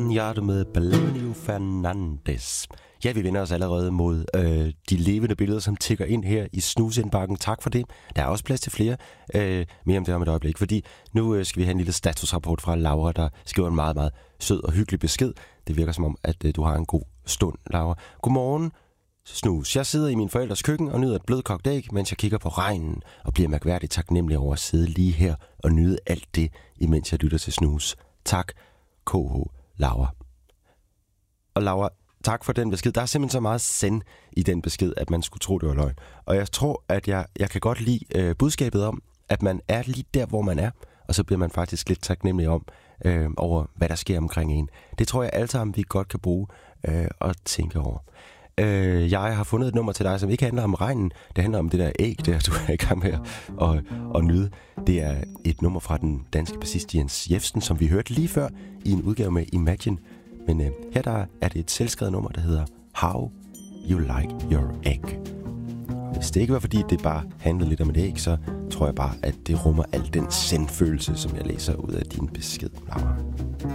Hjerte med Belenio Fernandes. Ja, vi vender os allerede mod de levende billeder, som tikker ind her i snusindbakken. Tak for det. Der er også plads til flere. Mere om det om et øjeblik, fordi nu skal vi have en lille statusrapport fra Laura, der skriver en meget, meget sød og hyggelig besked. Det virker som om, at du har en god stund, Laura. Godmorgen, Snus. Jeg sidder i min forældres køkken og nyder et blødkogt æg, mens jeg kigger på regnen og bliver mærkværdigt taknemmelig over at sidde lige her og nyde alt det, imens jeg lytter til Snus. Tak, KH Laura. Og Laura, tak for den besked. Der er simpelthen så meget send i den besked, at man skulle tro, det var løgn. Og jeg tror, at jeg kan godt lide budskabet om, at man er lige der, hvor man er, og så bliver man faktisk lidt taknemmelig om, over hvad der sker omkring en. Det tror jeg alle sammen, vi godt kan bruge og tænke over. Jeg har fundet et nummer til dig, som ikke handler om regnen. Det handler om det der æg, der du er i gang med at nyde. Det er et nummer fra den danske bassist Jens Jefsen, som vi hørte lige før i en udgave med Imagine. Men her der er det et selvskrevet nummer, der hedder How You Like Your Egg. Hvis det ikke var fordi, det bare handlede lidt om et æg, så tror jeg bare, at det rummer al den sendfølelse, som jeg læser ud af din besked, Laura.